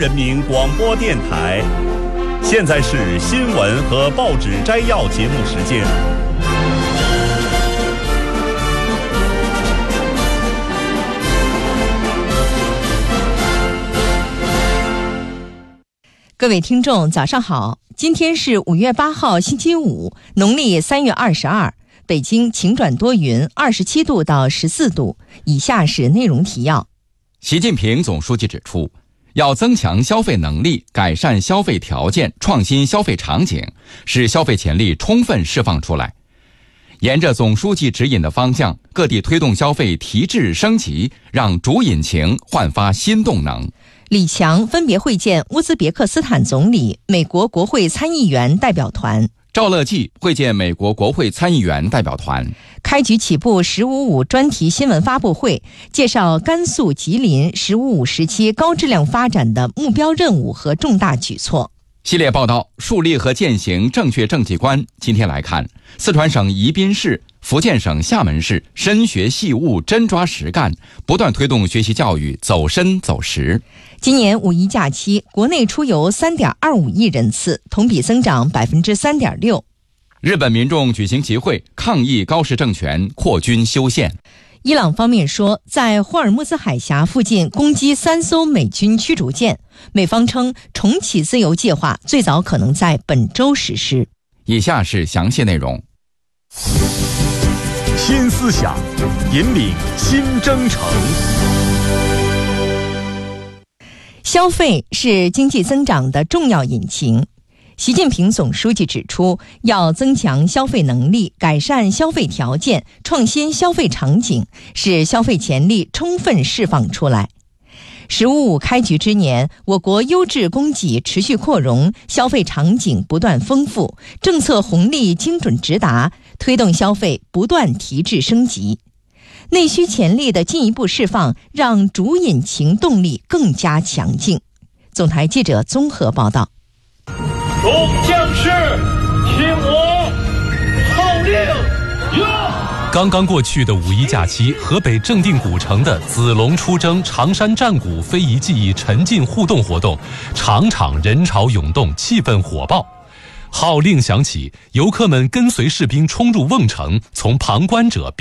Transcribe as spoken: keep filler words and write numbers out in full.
人民广播电台，现在是新闻和报纸摘要节目时间。 各位听众早上好，今天是五月八号星期五，农历三月二十二，北京晴转多云，二十七度到十四度。以下是内容提要。 习近平总书记指出，要增强消费能力，改善消费条件，创新消费场景，使消费潜力充分释放出来。沿着总书记指引的方向，各地推动消费提质升级，让主引擎焕发新动能。 李强分别会见乌兹别克斯坦总理、美国国会参议员代表团。 赵乐际会见美国国会参议员代表团。 开局起步十五五专题新闻发布会，介绍甘肃、吉林十五五时期高质量发展的目标任务和重大举措。 系列报道树立和践行正确政绩观。今天来看，四川省宜宾市、福建省厦门市深学细悟，真抓实干，不断推动学习教育走深走实。 今年五一假期，国内出游 三点二五亿人次，同比增长 百分之三点六。 日本民众举行集会，抗议高氏政权扩军修宪。 伊朗方面说，在霍尔木兹海峡附近攻击三艘美军驱逐舰，美方称重启自由计划最早可能在本周实施。 以下是详细内容。 新思想引领新征程。 消费是经济增长的重要引擎。习近平总书记指出，要增强消费能力，改善消费条件，创新消费场景，使消费潜力充分释放出来。十五五开局之年，我国优质供给持续扩容，消费场景不断丰富，政策红利精准直达，推动消费不断提质升级。内需潜力的进一步释放，让主引擎动力更加强劲。总台记者综合报道。 众将士，听我号令！呀！ 刚刚过去的五一假期，河北正定古城的子龙出征常山战鼓非遗技艺沉浸互动活动，场场人潮涌动，气氛火爆。号令响起，游客们跟随士兵冲入瓮城，从旁观者变